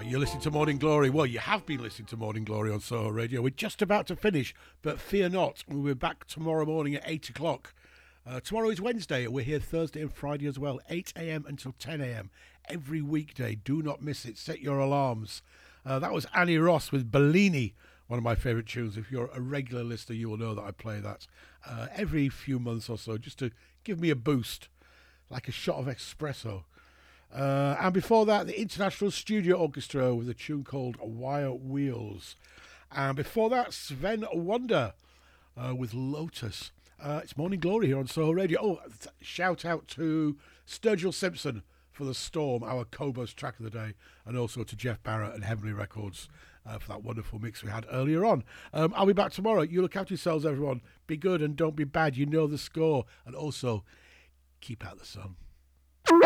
You're listening to Morning Glory. Well, you have been listening to Morning Glory on Soho Radio. We're just about to finish, but fear not. We'll be back tomorrow morning at 8 o'clock. Tomorrow is Wednesday. We're here Thursday and Friday as well, 8 a.m. until 10 a.m. every weekday. Do not miss it. Set your alarms. That was Annie Ross with Bellini, one of my favourite tunes. If you're a regular listener, you will know that I play that every few months or so, just to give me a boost, like a shot of espresso. And before that, the International Studio Orchestra with a tune called Wire Wheels. And before that, Sven Wonder with Lotus. It's Morning Glory here on Soho Radio. Oh, shout out to Sturgill Simpson for The Storm, our Cobos track of the day, and also to Jeff Barrett and Heavenly Records for that wonderful mix we had earlier on. I'll be back tomorrow. You look after yourselves, everyone. Be good and don't be bad. You know the score. And also, keep out the sun.